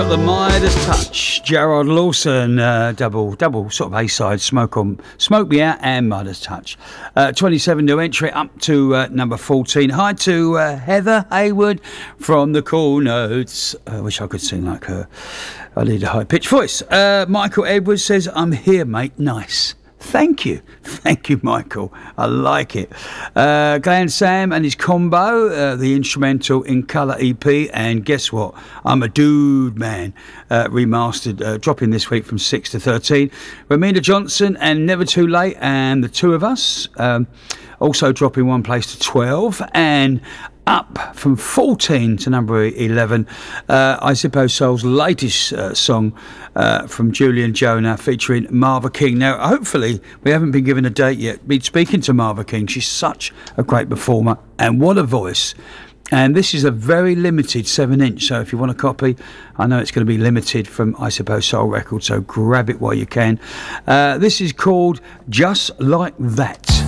The Midas Touch, Gerard Lawson, double sort of A-side, Smoke Me Out and Midas Touch. 27 new entry up to number 14. Hi to Heather Hayward from the Cool Notes. I wish I could sing like her. I need a high-pitched voice. Michael Edwards says, I'm here, mate, nice. Thank you, Michael. I like it. Glenn Sam and his combo, the instrumental In Colour EP, and guess what? I'm a Dude Man, remastered, dropping this week from 6 to 13. Ramina Johnson and Never Too Late, and The Two of Us, also dropping one place to 12, and up from 14 to number 11, I Suppose Soul's latest song from Julian Jonah featuring Marva King. Now, hopefully, we haven't been given a date yet. Been speaking to Marva King. She's such a great performer, and what a voice. And this is a very limited 7-inch, so if you want a copy, I know it's going to be limited from I Suppose Soul Records, so grab it while you can. This is called Just Like That.